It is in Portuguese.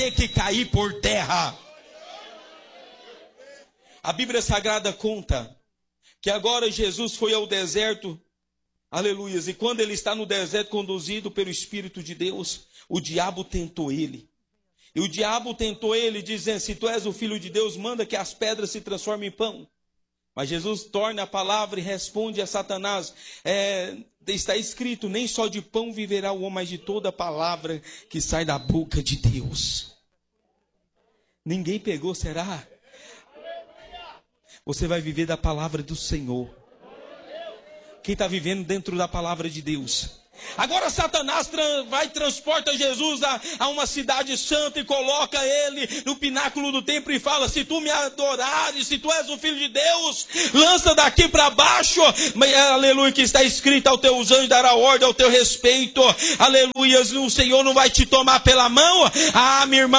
ter que cair por terra. A Bíblia Sagrada conta que agora Jesus foi ao deserto, aleluias, e quando ele está no deserto conduzido pelo Espírito de Deus, o diabo tentou ele. E o diabo tentou ele dizendo, se tu és o Filho de Deus, manda que as pedras se transformem em pão. Mas Jesus torna a palavra e responde a Satanás, está escrito, nem só de pão viverá o homem, mas de toda a palavra que sai da boca de Deus. Ninguém pegou, será? Você vai viver da palavra do Senhor. Quem está vivendo dentro da palavra de Deus? Agora Satanás vai e transporta Jesus a uma cidade santa e coloca ele no pináculo do templo e fala, se tu me adorares, se tu és o Filho de Deus, lança daqui para baixo, aleluia, que está escrito, aos teus anjos dará ordem ao teu respeito, aleluia, o Senhor não vai te tomar pela mão. Ah, minha irmã,